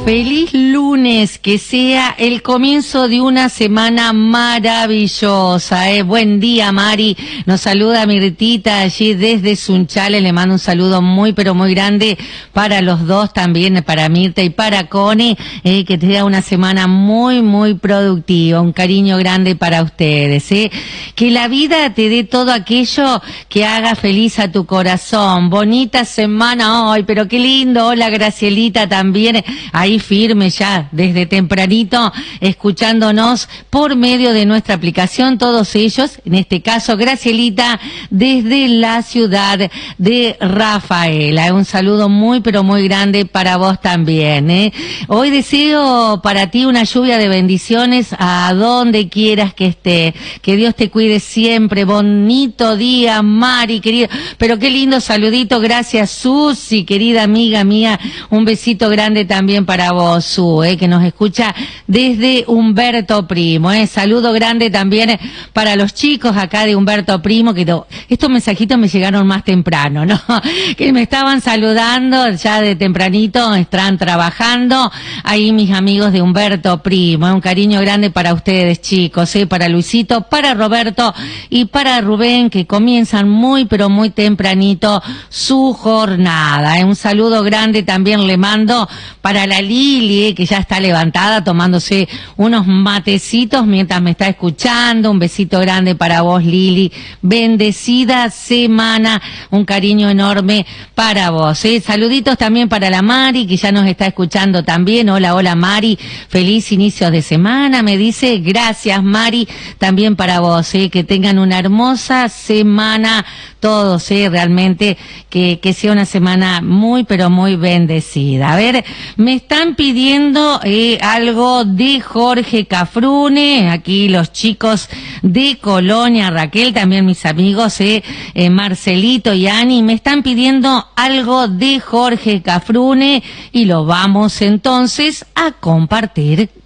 Feliz lunes, que sea el comienzo de una semana maravillosa. Buen día, Mari. Nos saluda Mirtita allí desde Sunchales. Le mando un saludo muy, pero muy grande para los dos también, para Mirta y para Connie. Que sea una semana muy, muy productiva. Un cariño grande para ustedes. Que la vida te dé todo aquello que haga feliz a tu corazón. Bonita semana hoy, pero qué lindo. Hola, Gracielita también. Ahí firme ya, desde tempranito, escuchándonos por medio de nuestra aplicación, todos ellos, en este caso Gracielita, desde la ciudad de Rafaela. Un saludo muy, pero muy grande para vos también. Hoy deseo para ti una lluvia de bendiciones a donde quieras que esté. Que Dios te cuide siempre. Bonito día, Mari, querida. Pero qué lindo saludito. Gracias, Susi, querida amiga mía. Un besito grande también para vos, Su, que nos escucha desde Humberto Primo. Saludo grande también para los chicos acá de Humberto Primo, que estos mensajitos me llegaron más temprano, ¿no? Que me estaban saludando ya de tempranito, están trabajando. Ahí mis amigos de Humberto Primo. Un cariño grande para ustedes, chicos, para Luisito, para Roberto y para Rubén, que comienzan muy, pero muy tempranito su jornada. Un saludo grande también le mando para la Lili, que ya está levantada tomándose unos matecitos mientras me está escuchando. Un besito grande para vos, Lili. Bendecida semana. Un cariño enorme para vos. Saluditos también para la Mari, que ya nos está escuchando también. Hola, hola, Mari. Feliz inicio de semana, me dice. Gracias, Mari. También para vos, que tengan una hermosa semana todos, realmente que sea una semana muy, pero muy bendecida. A ver, me están pidiendo algo de Jorge Cafrune, aquí los chicos de Colonia, Raquel, también mis amigos, Marcelito y Ani, me están pidiendo algo de Jorge Cafrune y lo vamos entonces a compartir.